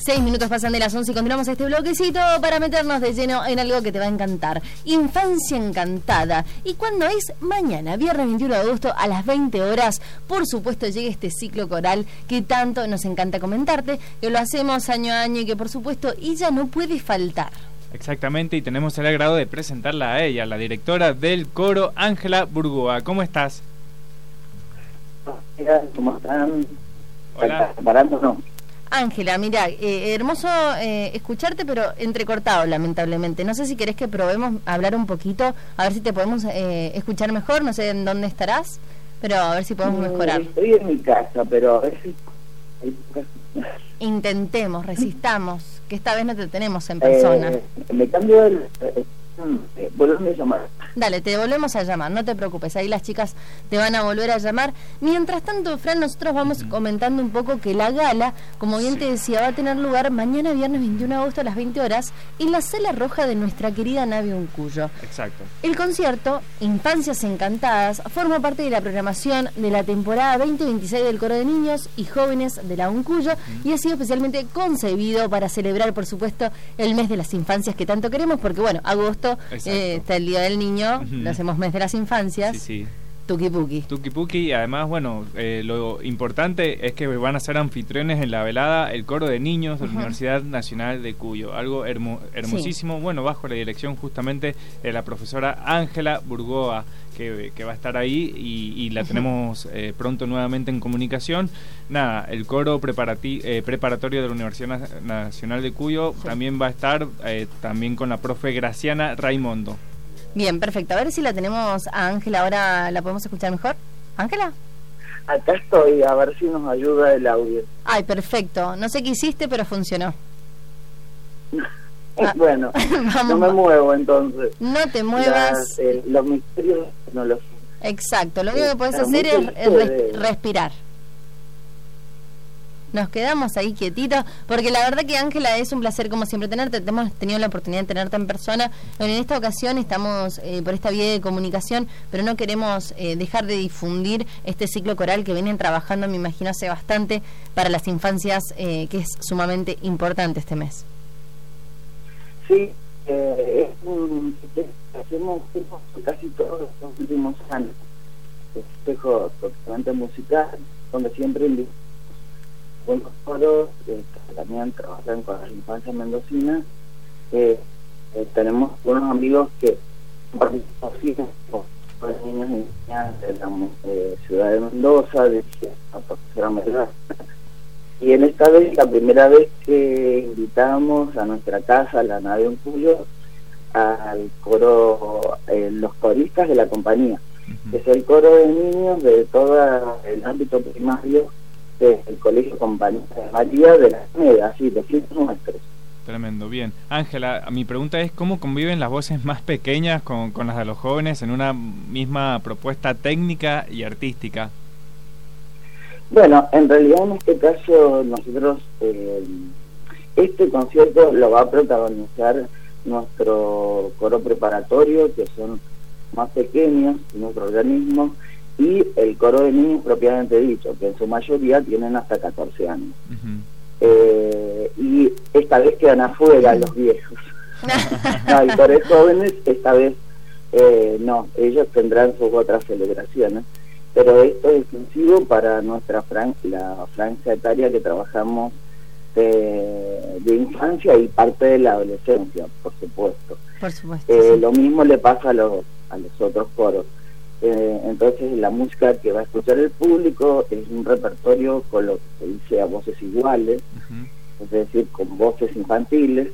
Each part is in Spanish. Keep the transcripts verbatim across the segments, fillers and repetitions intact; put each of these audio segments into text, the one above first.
Seis minutos pasan de las once y continuamos este bloquecito para meternos de lleno en algo que te va a encantar. Infancia Encantada. ¿Y cuándo es? Mañana, viernes veintiuno de agosto a las veinte horas. Por supuesto llega este ciclo coral que tanto nos encanta comentarte, que lo hacemos año a año y que por supuesto ella no puede faltar. Exactamente, y tenemos el agrado de presentarla a ella, la directora del coro, Ángela Burgoa. ¿Cómo estás? ¿Cómo están? Hola. ¿Preparándonos? Ángela, mira, eh, hermoso eh, escucharte, pero entrecortado, lamentablemente. No sé si querés que probemos a hablar un poquito, a ver si te podemos eh, escuchar mejor. No sé en dónde estarás, pero a ver si podemos mejorar. Estoy en mi casa, pero a ver si... Intentemos, resistamos, que esta vez no te tenemos en persona. Eh, me cambio el... Eh, eh, volverme a llamar. Dale, te volvemos a llamar, no te preocupes, ahí las chicas te van a volver a llamar. Mientras tanto, Fran, nosotros vamos comentando un poco que la gala, como bien te decía, va a tener lugar mañana viernes veintiuno de agosto a las veinte horas en la Sala Roja de nuestra querida Nave Uncuyo. Exacto. El concierto, Infancias Encantadas, forma parte de la programación de la temporada veinte veintiséis del Coro de Niños y Jóvenes de la Uncuyo uh-huh. y ha sido especialmente concebido para celebrar, por supuesto, el mes de las infancias que tanto queremos, porque bueno, agosto eh, está el Día del Niño, uh-huh. lo hacemos mes de las infancias. Sí, sí. Tuki Puki. Tuki Puki, y además, bueno, eh, lo importante es que van a ser anfitriones en la velada el coro de niños de la uh-huh. Universidad Nacional de Cuyo, algo hermo, hermosísimo, sí. Bueno, bajo la dirección justamente de la profesora Ángela Burgoa, que, que va a estar ahí y, y la uh-huh. tenemos eh, pronto nuevamente en comunicación. Nada, el coro preparati, eh, preparatorio de la Universidad Nacional de Cuyo sí. también va a estar, eh, también con la profe Graciana Raimondo. Bien, perfecto. A ver si la tenemos a Ángela ahora, ¿la podemos escuchar mejor? ¿Ángela? Acá estoy, a ver si nos ayuda el audio. Ay, perfecto. No sé qué hiciste, pero funcionó. Ah, bueno, vamos, no me muevo entonces. No te muevas. Las, eh, los misterios no los... Exacto, lo único que podés hacer es, es res, respirar. Nos quedamos ahí quietitos, porque la verdad que Ángela es un placer como siempre tenerte, hemos tenido la oportunidad de tenerte en persona, en esta ocasión estamos eh, por esta vía de comunicación, pero no queremos eh, dejar de difundir este ciclo coral que vienen trabajando, me imagino, hace bastante para las infancias, eh, que es sumamente importante este mes. Sí, eh, es un hacemos casi todos los últimos años, festejo totalmente musical, donde siempre buenos coros, eh, que también trabajan con las infancias mendocinas. Eh, eh, tenemos unos amigos que participan con los niños y niñas de la eh, ciudad de Mendoza, de la profesora Melgar. Y en esta vez, la primera vez que invitamos a nuestra casa, a la Nave Uncuyo, al coro, eh, los coristas de la compañía, uh-huh. que es el coro de niños de todo el ámbito primario del Colegio Compañía de María de la Alameda, así, de cientos nuestros. Tremendo, bien. Ángela, mi pregunta es ¿cómo conviven las voces más pequeñas con, con las de los jóvenes en una misma propuesta técnica y artística? Bueno, en realidad en este caso nosotros, eh, este concierto lo va a protagonizar nuestro coro preparatorio, que son más pequeños, nuestro organismo, y el coro de niños propiamente dicho, que en su mayoría tienen hasta catorce años. Uh-huh. eh, y esta vez quedan afuera los viejos. No, y por los jóvenes esta vez eh, no, ellos tendrán sus otras celebraciones, pero esto es exclusivo para nuestra fran la franja etaria que trabajamos de, de infancia y parte de la adolescencia, por supuesto. Por supuesto. Eh, sí. Lo mismo le pasa a los, a los otros coros. Eh, entonces la música que va a escuchar el público es un repertorio con lo que se dice a voces iguales, uh-huh. es decir, con voces infantiles,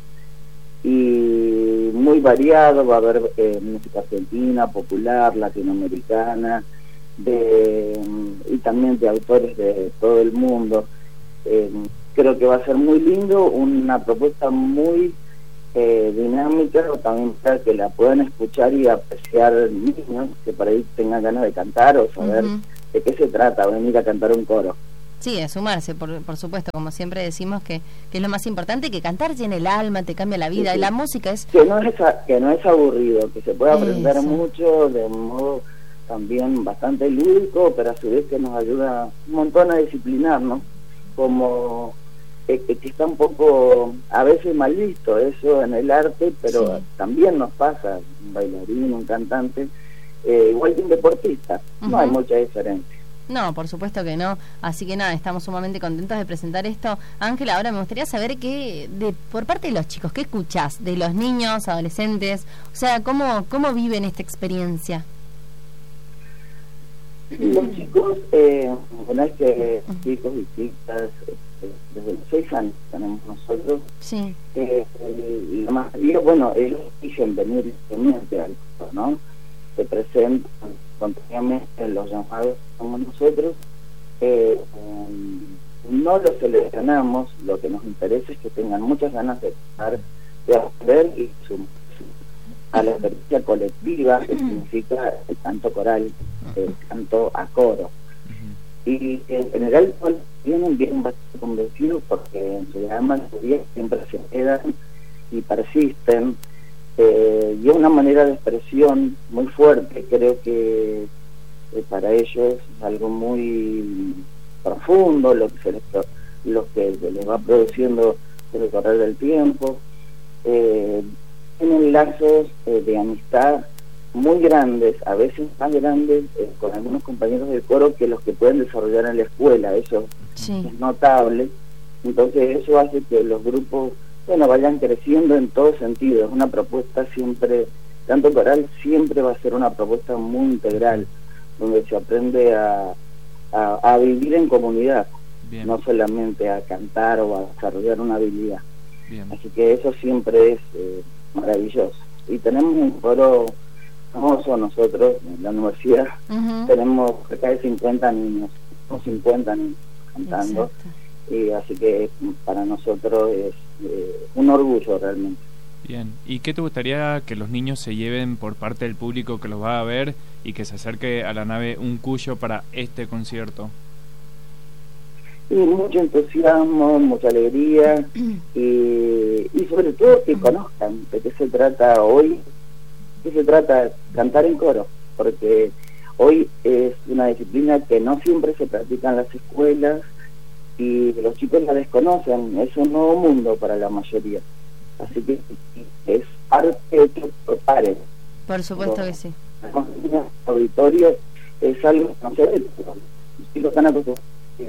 y muy variado. Va a haber eh, música argentina, popular, latinoamericana, de, y también de autores de todo el mundo. Eh, creo que va a ser muy lindo, una propuesta muy Eh, dinámica, o también para que la puedan escuchar y apreciar niños que por ahí tengan ganas de cantar o saber uh-huh. de qué se trata, venir a cantar un coro. Sí, a sumarse, por, por supuesto, como siempre decimos que, que es lo más importante, que cantar llena el alma, te cambia la vida, sí, sí. Y la música es... Que no es, a, que no es aburrido, que se puede aprender Eso. mucho de modo también bastante lúdico, pero a su vez que nos ayuda un montón a disciplinarnos, como eh, que está un poco, a veces mal visto eso en el arte, pero sí. también nos pasa, un bailarín, un cantante, eh, igual que un deportista, uh-huh. no hay mucha diferencia. No, por supuesto que no. Así que nada, estamos sumamente contentos de presentar esto. Ángela, ahora me gustaría saber qué, de, por parte de los chicos, ¿qué escuchás? De los niños, adolescentes, o sea, ¿cómo, cómo viven esta experiencia? Los chicos, eh, bueno, es que chicos y chicas, eh, desde los seis años tenemos nosotros, sí. eh, la mayoría, bueno, ellos dicen venir realmente al ¿no? Se presentan continuamente en los llamados como nosotros, eh, um, no los seleccionamos, lo que nos interesa es que tengan muchas ganas de estar, de aprender y sumarse a la experiencia colectiva, que significa el canto coral, el canto a coro. Y en general todos vienen bien bastante convencidos porque en su gran mayoría siempre se quedan y persisten, eh, y es una manera de expresión muy fuerte. Creo que eh, para ellos es algo muy profundo lo que se les, lo que se les va produciendo con el correr del tiempo. Eh, tienen lazos eh, de amistad muy grandes, a veces más grandes eh, con algunos compañeros del coro que los que pueden desarrollar en la escuela. Eso sí. es notable. Entonces eso hace que los grupos, bueno, vayan creciendo en todo sentido. Es una propuesta siempre, tanto coral siempre va a ser una propuesta muy integral, donde se aprende a, a, a vivir en comunidad. Bien. No solamente a cantar o a desarrollar una habilidad. Bien. Así que eso siempre es eh, maravilloso. Y tenemos un coro famoso nosotros en la universidad. Uh-huh. Tenemos cerca de cincuenta niños, o cincuenta niños cantando. Exacto. Y así que para nosotros es eh, un orgullo realmente. Bien, ¿y qué te gustaría que los niños se lleven por parte del público que los va a ver y que se acerque a la nave Un Cuyo para este concierto? Y mucho entusiasmo, mucha alegría y, y sobre todo que conozcan de qué se trata hoy, qué se trata cantar en coro, porque hoy es una disciplina que no siempre se practica en las escuelas y los chicos la desconocen. Es un nuevo mundo para la mayoría, así que es arte hecho por pares. Por supuesto que sí. El auditorio es algo que no se ve, los chicos están acostumbrados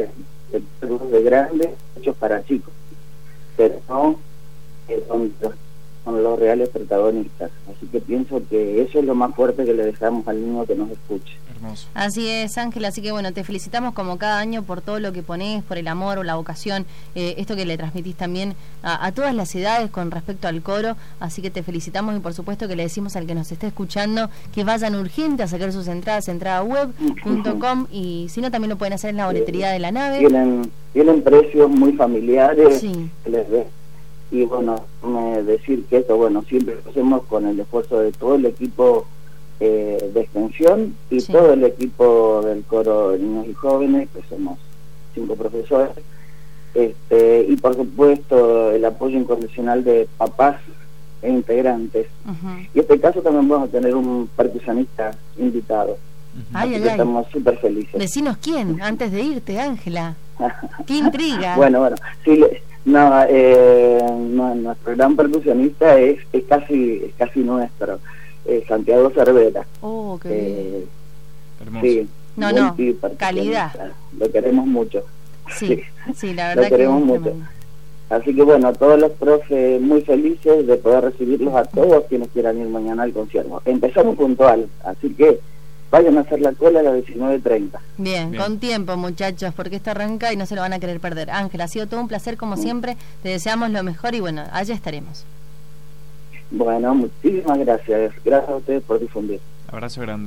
de grandes hechos para chicos, pero no eh, son, son los reales protagonistas. Así que pienso que eso es lo más fuerte que le dejamos al niño que nos escuche. Hermoso. Así es, Ángela, así que bueno, te felicitamos como cada año por todo lo que ponés, por el amor o la vocación, eh, esto que le transmitís también a, a todas las edades con respecto al coro, así que te felicitamos y por supuesto que le decimos al que nos esté escuchando que vayan urgente a sacar sus entradas, entrada web punto com, y si no también lo pueden hacer en la boletería de la nave. Tienen, tienen precios muy familiares, sí. les ve. Y bueno, me decir que esto, bueno, siempre lo hacemos con el esfuerzo de todo el equipo eh, de extensión y sí. todo el equipo del coro de niños y jóvenes, que somos cinco profesores, este, y por supuesto el apoyo incondicional de papás e integrantes. Uh-huh. Y en este caso también vamos a tener un percusionista invitado. Uh-huh. Ay, ay, ay. Estamos súper felices. Decinos quién, antes de irte, Ángela. ¡Qué intriga! Bueno, bueno, sí, le, no, eh, no, nuestro gran percusionista es, es casi es casi nuestro, eh, Santiago Cervera. Oh, qué eh, bien. Hermoso. Sí, no, no, calidad. Lo queremos mucho. Sí, sí, sí, la verdad lo queremos que mucho. Tremendo. Así que bueno, todos los profes muy felices de poder recibirlos a todos quienes quieran ir mañana al concierto. Empezamos puntual, así que vayan a hacer la cola a las diecinueve treinta. Bien, Bien, con tiempo, muchachos, porque esto arranca y no se lo van a querer perder. Ángela, ha sido todo un placer como siempre, te deseamos lo mejor y bueno, allá estaremos. Bueno, muchísimas gracias. Gracias a ustedes por difundir. Abrazo grande.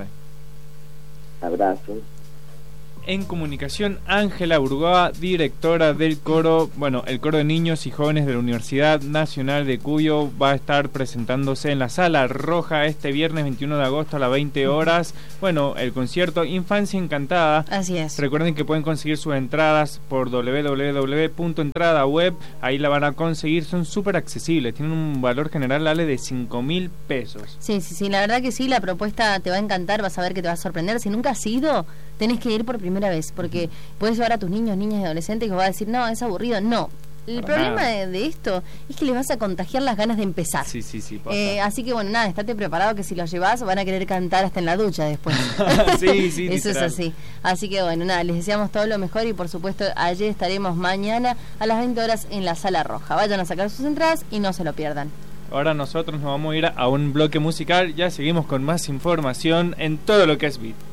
Abrazo. En comunicación, Ángela Burgoa, directora del coro, bueno, el coro de niños y jóvenes de la Universidad Nacional de Cuyo, va a estar presentándose en la Sala Roja este viernes veintiuno de agosto a las veinte horas. Bueno, el concierto Infancia Encantada. Así es. Recuerden que pueden conseguir sus entradas por doble u doble u doble u punto entrada web. Ahí la van a conseguir, son súper accesibles, tienen un valor general, Ale, de cinco mil pesos. Sí, sí, sí, la verdad que sí, la propuesta te va a encantar, vas a ver que te va a sorprender. Si nunca has ido, tenés que ir por primera vez, porque puedes llevar a tus niños, niñas y adolescentes que va a decir, no, es aburrido. No, El Para problema nada. de, de esto es que les vas a contagiar las ganas de empezar. Sí, sí, sí, pasa. Eh, así que bueno, nada, estate preparado que si los llevas van a querer cantar hasta en la ducha después. Sí, sí, Eso literal. es así. Así que bueno, nada, les deseamos todo lo mejor y por supuesto allí estaremos mañana a las veinte horas en la Sala Roja. Vayan a sacar sus entradas y no se lo pierdan. Ahora nosotros nos vamos a ir a un bloque musical. Ya seguimos con más información en todo lo que es Beat.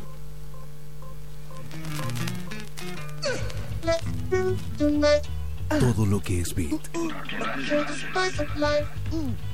Todo lo que es Beat.